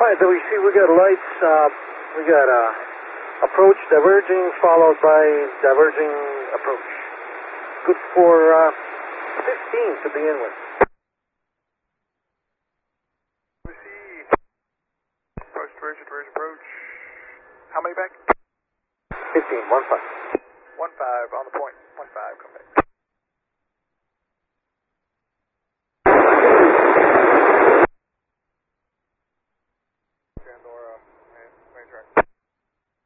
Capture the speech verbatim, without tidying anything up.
Alright, W C, we got lights, uh, we got uh, approach diverging followed by diverging approach. Good for uh, fifteen to begin with. W C, approach, diverge, diverge, approach. How many back? fifteen, one five. One five on the point, one five, come back.